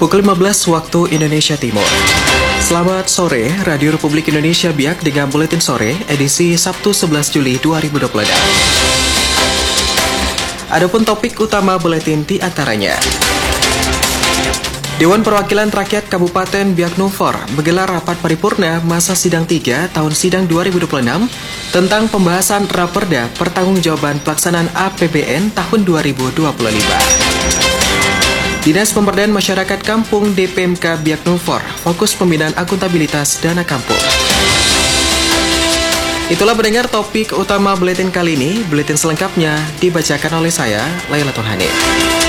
Pukul 15 waktu Indonesia Timur. Selamat sore, Radio Republik Indonesia Biak dengan Buletin Sore, edisi Sabtu 11 Juli 2026. Adapun topik utama buletin di antaranya. Dewan Perwakilan Rakyat Kabupaten Biak Numfor menggelar rapat paripurna masa sidang 3 tahun sidang 2026 tentang pembahasan Raperda Pertanggungjawaban Pelaksanaan APBN tahun 2025. Dinas Pemberdayaan Masyarakat Kampung DPMK Biak Numfor fokus pembinaan akuntabilitas dana kampung. Itulah pendengar topik utama buletin kali ini. Buletin selengkapnya dibacakan oleh saya, Lailatul Hanif.